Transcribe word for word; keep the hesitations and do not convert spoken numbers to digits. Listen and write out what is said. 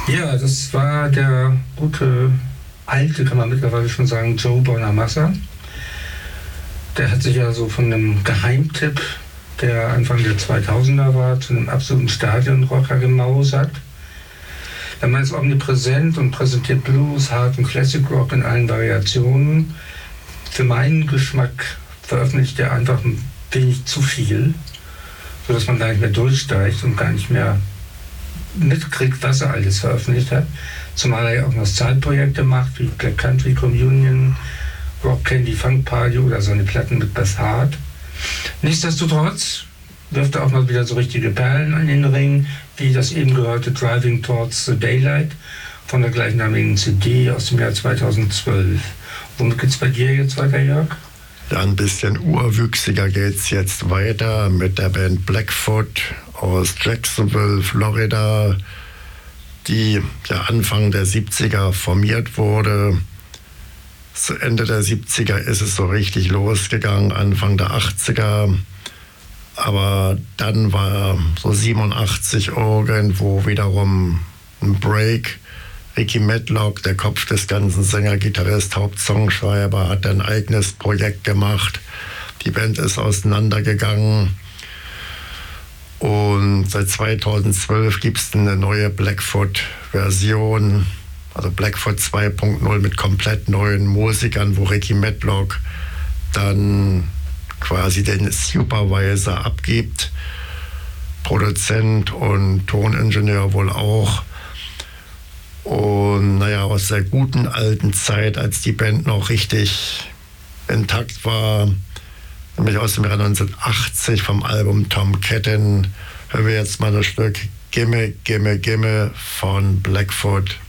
Ja, das war der gute, alte, kann man mittlerweile schon sagen, Joe Bonamassa. Der hat sich ja so von einem Geheimtipp, der Anfang der zweitausender war, zu einem absoluten Stadionrocker gemausert. Der Mann ist omnipräsent und präsentiert Blues, Hard und Classic Rock in allen Variationen. Für meinen Geschmack veröffentlicht er einfach ein wenig zu viel, sodass man gar nicht mehr durchsteigt und gar nicht mehr mitkriegt, was er alles veröffentlicht hat. Zumal er ja auch noch Zeitprojekte macht, wie Black Country Communion, Rock Candy Funk Party oder seine Platten mit Beth Hart. Nichtsdestotrotz wirft er auch mal wieder so richtige Perlen an den Ring, wie das eben gehörte Driving Towards the Daylight von der gleichnamigen C D aus dem Jahr zweitausendzwölf. Womit geht's bei dir jetzt weiter, Jörg? Ja, ein bisschen urwüchsiger geht's jetzt weiter mit der Band Blackfoot aus Jacksonville, Florida, die ja Anfang der siebziger formiert wurde. Zu Ende der siebziger ist es so richtig losgegangen, Anfang der achtziger. Aber dann war so siebenundachtzig irgendwo wiederum ein Break. Ricky Medlock, der Kopf des ganzen Sänger, Gitarrist, Hauptsongschreiber, hat ein eigenes Projekt gemacht. Die Band ist auseinandergegangen. Und seit zweitausendzwölf gibt es eine neue Blackfoot-Version, also Blackfoot zwei Punkt null mit komplett neuen Musikern, wo Ricky Medlock dann quasi den Supervisor abgibt, Produzent und Toningenieur wohl auch. Und naja, aus der guten alten Zeit, als die Band noch richtig intakt war, nämlich aus dem Jahr neunzehnhundertachtzig vom Album Tom Ketton, hören wir jetzt mal das Stück Gimme, Gimme, Gimme von Blackfoot.